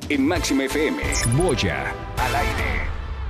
en Máxima FM. Boya al aire.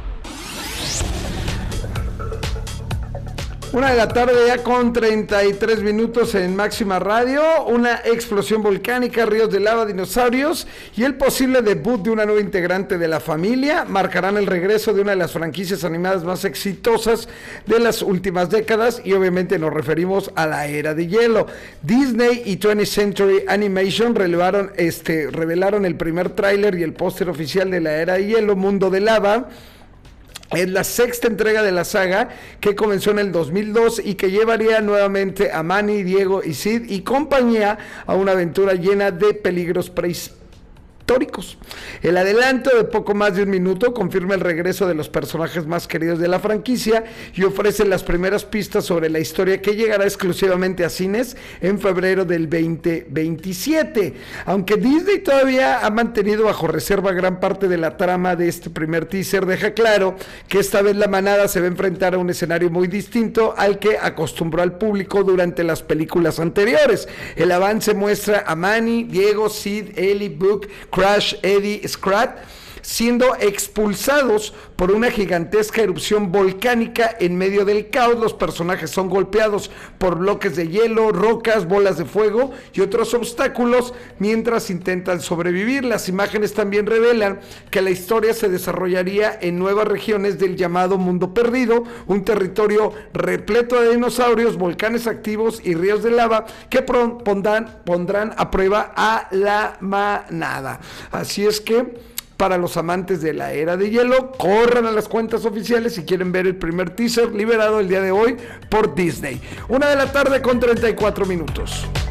1:00 ya con 33 minutos en Máxima Radio. Una explosión volcánica, ríos de lava, dinosaurios y el posible debut de una nueva integrante de la familia marcarán el regreso de una de las franquicias animadas más exitosas de las últimas décadas, y obviamente nos referimos a la Era de Hielo. Disney y 20th Century Animation revelaron el primer tráiler y el póster oficial de la Era de Hielo, Mundo de Lava. Es la sexta entrega de la saga, que comenzó en el 2002 y que llevaría nuevamente a Manny, Diego y Sid y compañía a una aventura llena de peligros prehistóricos. El adelanto de poco más de un minuto confirma el regreso de los personajes más queridos de la franquicia y ofrece las primeras pistas sobre la historia, que llegará exclusivamente a cines en febrero del 2027. Aunque Disney todavía ha mantenido bajo reserva gran parte de la trama de este primer teaser, deja claro que esta vez la manada se va a enfrentar a un escenario muy distinto al que acostumbró al público durante las películas anteriores. El avance muestra a Manny, Diego, Sid, Ellie, Book, Crash, Eddie, Scrat siendo expulsados por una gigantesca erupción volcánica en medio del caos. Los personajes son golpeados por bloques de hielo, rocas, bolas de fuego y otros obstáculos mientras intentan sobrevivir. Las imágenes también revelan que la historia se desarrollaría en nuevas regiones del llamado Mundo Perdido, un territorio repleto de dinosaurios, volcanes activos y ríos de lava que pondrán a prueba a la manada. Así es que, para los amantes de la Era de Hielo, corran a las cuentas oficiales si quieren ver el primer teaser liberado el día de hoy por Disney. 1:00 con 34 minutos.